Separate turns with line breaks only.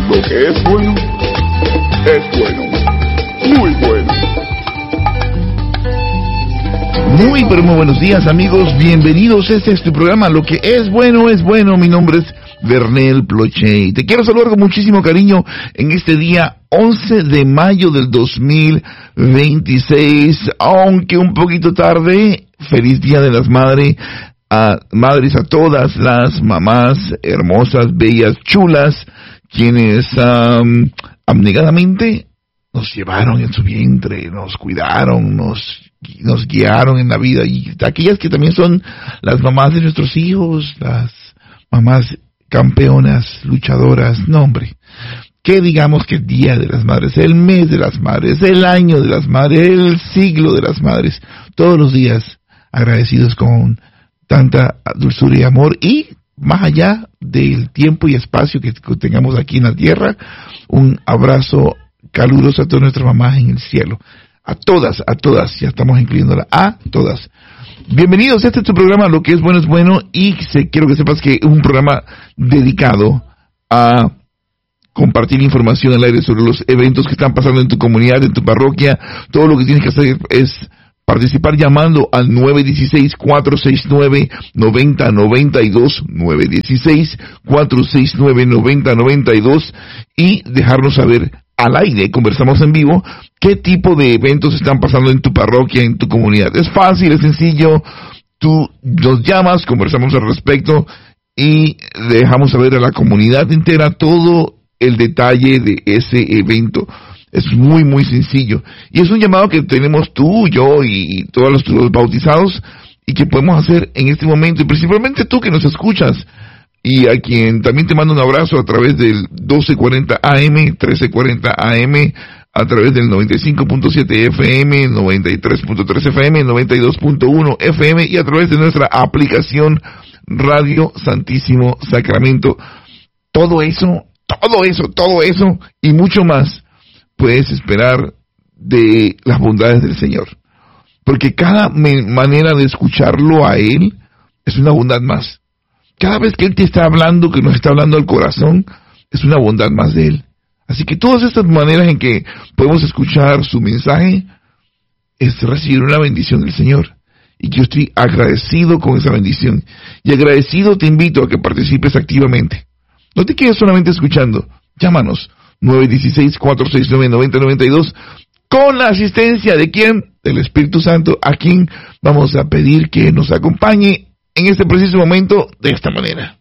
Lo que es bueno, muy bueno.
Muy buenos días, amigos, bienvenidos. Este es tu programa, Lo que es bueno. Mi nombre es Vernel Ploché y te quiero saludar con muchísimo cariño en este día 11 de mayo del 2026, aunque un poquito tarde. Feliz Día de las Madres a todas las mamás hermosas, bellas, chulas, quienes abnegadamente nos llevaron en su vientre, nos cuidaron, nos guiaron en la vida, y aquellas que también son las mamás de nuestros hijos, las mamás campeonas, luchadoras. No, hombre, que digamos que el Día de las Madres, el mes de las madres, el año de las madres, el siglo de las madres, todos los días agradecidos con tanta dulzura y amor, y más allá del tiempo y espacio que tengamos aquí en la tierra, un abrazo caluroso a todas nuestras mamás en el cielo. A todas, ya estamos incluyéndola, a todas. Bienvenidos, este es tu programa, Lo que es bueno, y quiero que sepas que es un programa dedicado a compartir información al aire sobre los eventos que están pasando en tu comunidad, en tu parroquia. Todo lo que tienes que hacer es participar llamando al 916-469-9092, 916-469-9092, y dejarnos saber al aire, conversamos en vivo, qué tipo de eventos están pasando en tu parroquia, en tu comunidad. Es fácil, es sencillo, tú nos llamas, conversamos al respecto y dejamos saber a la comunidad entera todo el detalle de ese evento. Es muy, muy sencillo. Y es un llamado que tenemos tú, yo y todos los bautizados, y que podemos hacer en este momento, y principalmente tú que nos escuchas, y a quien también te mando un abrazo a través del 1240 AM, 1340 AM, a través del 95.7 FM, 93.3 FM, 92.1 FM, y a través de nuestra aplicación Radio Santísimo Sacramento. Todo eso, y mucho más puedes esperar de las bondades del Señor. Porque cada manera de escucharlo a Él es una bondad más. Cada vez que Él te está hablando, que nos está hablando al corazón, es una bondad más de Él. Así que todas estas maneras en que podemos escuchar su mensaje es recibir una bendición del Señor. Y yo estoy agradecido con esa bendición. Y agradecido te invito a que participes activamente. No te quedes solamente escuchando. Llámanos 916-469-9092 con la asistencia de ¿quién? Del Espíritu Santo, a quien vamos a pedir que nos acompañe en este preciso momento de esta manera.